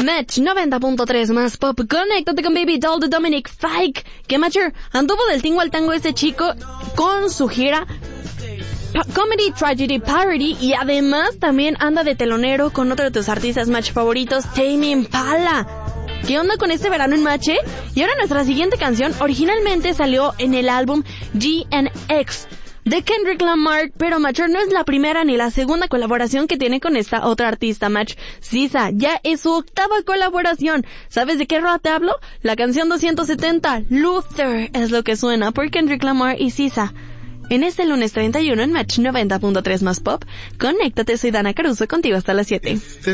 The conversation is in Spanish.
Match 90.3 más pop. Conéctate con Baby Doll de Dominic Fike. Que Matcher anduvo del tingo al tango este chico con su gira Comedy, Tragedy, Parody, y además también anda de telonero con otro de tus artistas match favoritos, Tame Impala. ¿Qué onda con este verano en Match? Y ahora nuestra siguiente canción originalmente salió en el álbum GNX de Kendrick Lamar, pero Matcher no es la primera ni la segunda colaboración que tiene con esta otra artista match. SZA ya es su octava colaboración. ¿Sabes de qué rola te hablo? La canción 270, Luther, es lo que suena por Kendrick Lamar y SZA. En este lunes 31 en Match 90.3 más pop, conéctate, soy Dana Caruso, contigo hasta las 7.